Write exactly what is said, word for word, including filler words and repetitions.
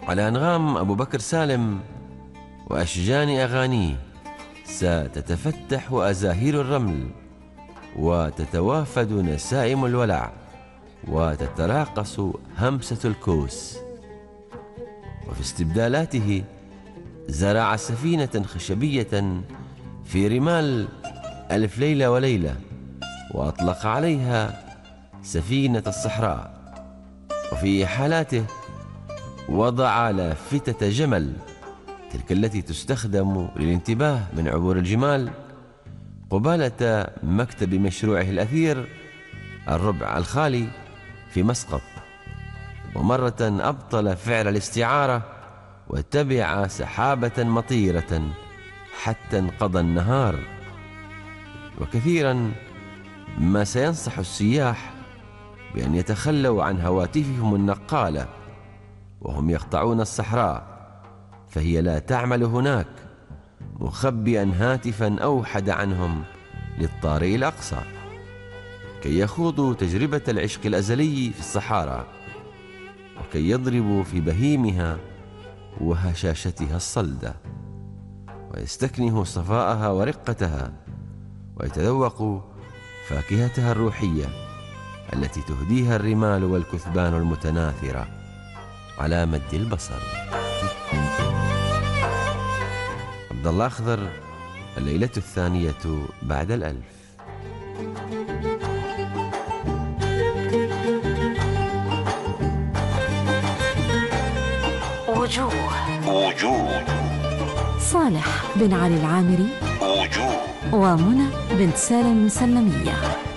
على أنغام أبو بكر سالم وأشجان أغانيه ستتفتح أزاهير الرمل، وتتوافد نسائم الولع، وتتراقص همسة الكوس. وفي استبدالاته زرع سفينة خشبية في رمال ألف ليلة وليلة، وأطلق عليها سفينة الصحراء. وفي حالاته وضع لافتة جمل، تلك التي تستخدم للانتباه من عبور الجمال، قبالة مكتب مشروعه الأثير الربع الخالي في مسقط. ومرة أبطل فعل الاستعارة واتبع سحابة مطيرة حتى انقضى النهار. وكثيرا ما سينصح السياح بأن يتخلوا عن هواتفهم النقالة وهم يقطعون الصحراء، فهي لا تعمل هناك، مخبئا هاتفا أوحد عنهم للطارئ الأقصى، كي يخوضوا تجربة العشق الأزلي في الصحارى، وكي يضربوا في بهيمها وهشاشتها الصلدة، ويستكنهوا صفاءها ورقتها، ويتذوقوا فاكهتها الروحية التي تهديها الرمال والكثبان المتناثرة على مد البصر. عبد الله أخضر، الليلة الثانية بعد الألف. وجوه وجوه صالح بن علي العامري، وجوه ومنى بنت سالم المسلمية.